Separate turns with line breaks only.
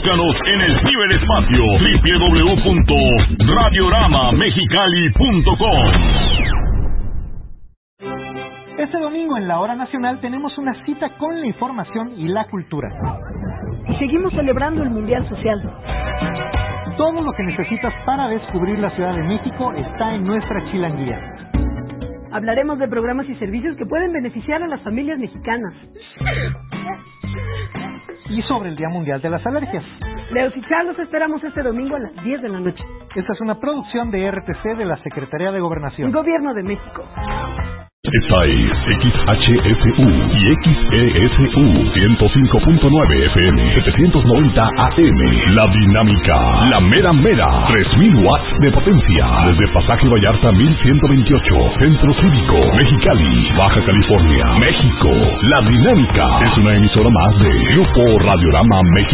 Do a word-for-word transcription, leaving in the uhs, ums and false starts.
Búscanos en el ciberespacio doble u doble u doble u punto radiorama mexicali punto com.
Este domingo en la Hora Nacional tenemos una cita con la información y la cultura.
Y seguimos celebrando el Mundial Social.
Todo lo que necesitas para descubrir la Ciudad de México está en nuestra chilanguía.
Hablaremos de programas y servicios que pueden beneficiar a las familias mexicanas.
Y sobre el Día Mundial de las Alergias.
Leos y Charlos, los esperamos este domingo a las diez de la noche.
Esta es una producción de R T C de la Secretaría de Gobernación.
Gobierno de México.
Esta es X H F U y X E S U ciento cinco punto nueve F M, setecientos noventa A M. La Dinámica, la mera mera, tres mil watts de potencia. Desde Pasaje Vallarta mil ciento veintiocho, Centro Cívico, Mexicali, Baja California, México. La Dinámica es una emisora más de Grupo Radiorama México.